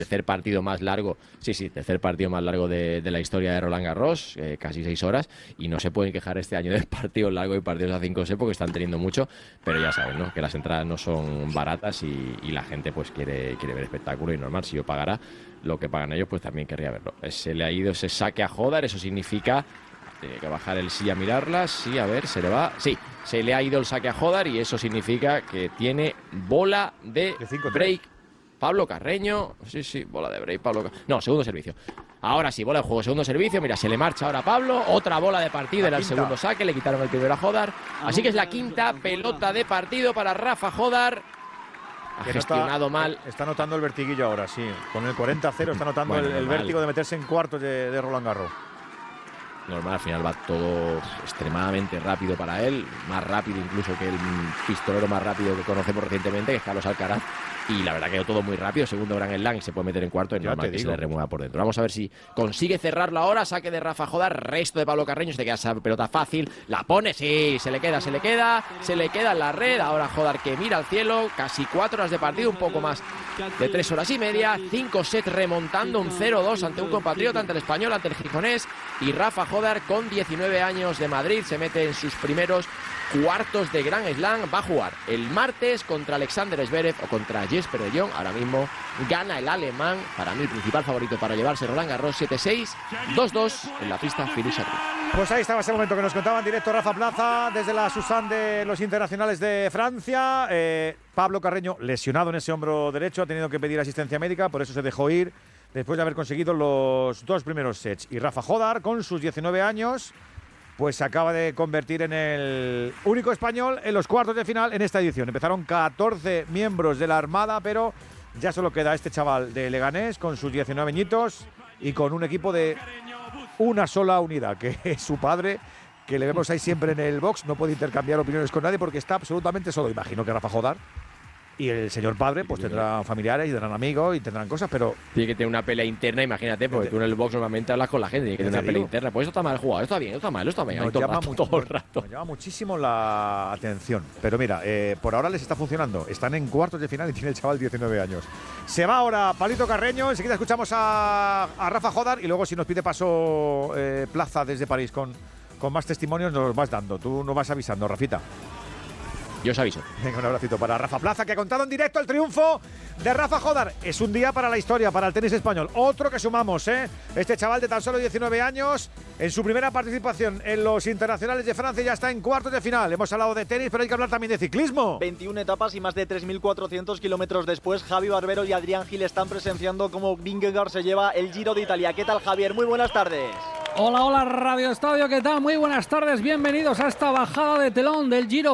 tercer partido más largo, tercer partido más largo de la historia de Roland Garros, casi 6 horas, y no se pueden quejar este año de partidos largos y partidos a 5 sets porque están teniendo mucho, pero ya saben, ¿no?, que las entradas no son baratas y la gente pues quiere ver espectáculo, y normal, si yo pagara lo que pagan ellos, pues también querría verlo. Se le ha ido ese saque a Hodar, eso significa... Tiene que bajar el sí a mirarla, sí, a ver, se le va. Sí, se le ha ido el saque a Hodar y eso significa que tiene bola de break. Pablo Carreño, sí, bola de break, no, segundo servicio. Ahora sí, bola de juego, segundo servicio. Mira, se le marcha ahora a Pablo, otra bola de partido, era el segundo saque, le quitaron el primero a Hodar. Así que es la quinta pelota de partido para Rafa Hodar. Ha gestionado mal. Está notando el vertiguillo ahora, sí. Con el 40-0 está notando el vértigo de meterse en cuartos de Roland Garros. Normal, al final va todo extremadamente rápido para él, más rápido incluso que el pistolero más rápido que conocemos recientemente, que es Carlos Alcaraz, y la verdad que todo muy rápido, segundo Grand Slam y se puede meter en cuarto, es normal que se le remueva por dentro. Vamos a ver si consigue cerrarlo ahora, saque de Rafa Hodar, resto de Pablo Carreño, se le queda esa pelota fácil, la pone, sí, se le queda en la red, ahora Hodar que mira al cielo, casi 4 horas de partido, un poco más de 3 horas y media, 5 sets remontando un 0-2 ante un compatriota, ante el español, ante el gijonés, y Rafa Hodar con 19 años de Madrid se mete en sus primeros cuartos de Grand Slam. Va a jugar el martes contra Alexander Zverev o contra Jesper de Jong. Ahora mismo gana el alemán, para mí el principal favorito para llevarse Roland Garros, 7-6, 2-2 en la pista Philippe Chatrier. Pues ahí estaba ese momento que nos contaba en directo Rafa Plaza desde la Susan de los internacionales de Francia. Pablo Carreño, lesionado en ese hombro derecho, ha tenido que pedir asistencia médica, por eso se dejó ir después de haber conseguido los 2 primeros sets. Y Rafa Hodar, con sus 19 años, pues se acaba de convertir en el único español en los cuartos de final en esta edición. Empezaron 14 miembros de la Armada, pero ya solo queda este chaval de Leganés con sus 19 añitos y con un equipo de una sola unidad, que es su padre, que le vemos ahí siempre en el box. No puede intercambiar opiniones con nadie porque está absolutamente solo. Imagino que Rafa Hodar y el señor padre pues tendrán familiares y tendrán amigos y tendrán cosas, pero... Tiene que tener una pelea interna, imagínate, porque tú en el box normalmente hablas con la gente, tiene que tener una pelea interna. Pues esto está mal jugado, esto está bien, esto está mal, esto está bien. Todo el rato. Nos llama muchísimo la atención. Pero mira, por ahora les está funcionando. Están en cuartos de final y tiene el chaval 19 años. Se va ahora Palito Carreño, enseguida escuchamos a Rafa Hodar y luego si nos pide paso Plaza desde París con más testimonios nos los vas dando. Tú nos vas avisando, Rafita. Yo os aviso. Venga, un abracito para Rafa Plaza, que ha contado en directo el triunfo de Rafa Hodar. Es un día para la historia, para el tenis español. Otro que sumamos, ¿eh? Este chaval de tan solo 19 años, en su primera participación en los internacionales de Francia, ya está en cuartos de final. Hemos hablado de tenis, pero hay que hablar también de ciclismo. 21 etapas y más de 3.400 kilómetros después, Javi Barbero y Adrián Gil están presenciando cómo Vingegaard se lleva el Giro de Italia. ¿Qué tal, Javier? Muy buenas tardes. Hola Radio Estadio, ¿qué tal? Muy buenas tardes, bienvenidos a esta bajada de telón del Giro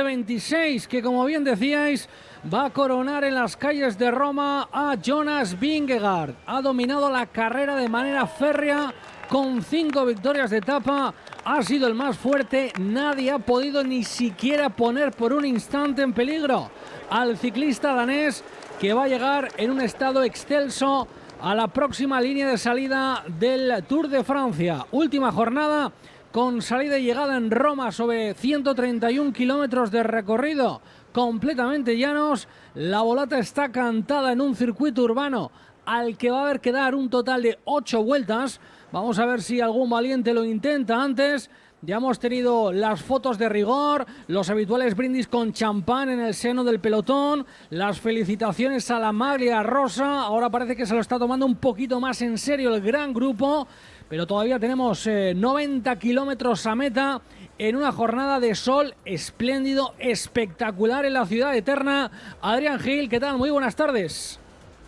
2026, que como bien decíais, va a coronar en las calles de Roma a Jonas Vingegaard. Ha dominado la carrera de manera férrea, con 5 victorias de etapa, ha sido el más fuerte, nadie ha podido ni siquiera poner por un instante en peligro al ciclista danés, que va a llegar en un estado excelso a la próxima línea de salida del Tour de Francia. Última jornada con salida y llegada en Roma sobre 131 kilómetros de recorrido completamente llanos. La volata está cantada en un circuito urbano al que va a haber que dar un total de 8 vueltas. Vamos a ver si algún valiente lo intenta antes. Ya hemos tenido las fotos de rigor, los habituales brindis con champán en el seno del pelotón, las felicitaciones a la maglia rosa. Ahora parece que se lo está tomando un poquito más en serio el gran grupo, pero todavía tenemos 90 kilómetros a meta en una jornada de sol espléndido, espectacular en la ciudad eterna. Adrián Gil, ¿qué tal? Muy buenas tardes.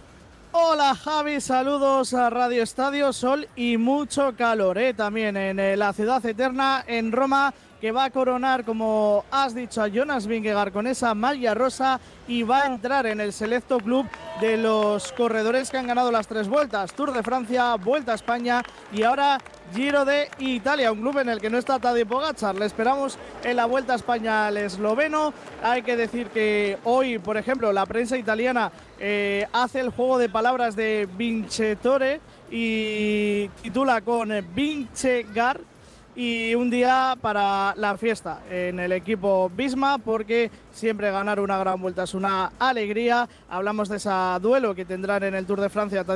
Hola Javi, saludos a Radio Estadio, sol y mucho calor también en la ciudad eterna, en Roma, que va a coronar, como has dicho, a Jonas Vingegaard con esa maglia rosa y va a entrar en el selecto club de los corredores que han ganado las 3 vueltas, Tour de Francia, Vuelta a España y ahora Giro de Italia, un club en el que no está Tadej Pogačar. Le esperamos en la Vuelta a España al esloveno. Hay que decir que hoy, por ejemplo, la prensa italiana hace el juego de palabras de Vincitore y titula con Vingegaard. Y un día para la fiesta en el equipo Visma, porque siempre ganar una gran vuelta es una alegría. Hablamos de ese duelo que tendrán en el Tour de Francia